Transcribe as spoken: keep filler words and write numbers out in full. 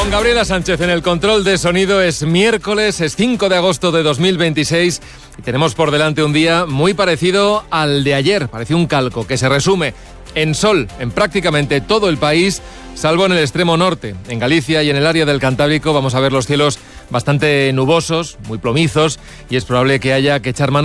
Con Gabriela Sánchez en el control de sonido. Es miércoles, es cinco de agosto de dos mil veintiséis y tenemos por delante un día muy parecido al de ayer. Parece un calco que se resume en sol en prácticamente todo el país, salvo en el extremo norte. En Galicia y en el área del Cantábrico vamos a ver los cielos bastante nubosos, muy plomizos, y es probable que haya que echar mano